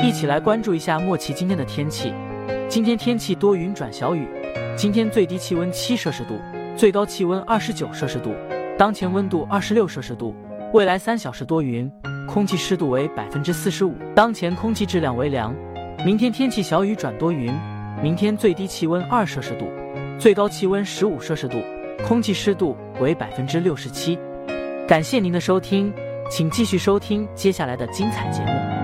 一起来关注一下莫奇今天的天气。今天天气多云转小雨，今天最低气温7摄氏度，最高气温29摄氏度，当前温度26摄氏度。未来3小时多云，空气湿度为45%，当前空气质量为良。明天天气小雨转多云，明天最低气温2摄氏度，最高气温15摄氏度，空气湿度为67%。感谢您的收听，请继续收听接下来的精彩节目。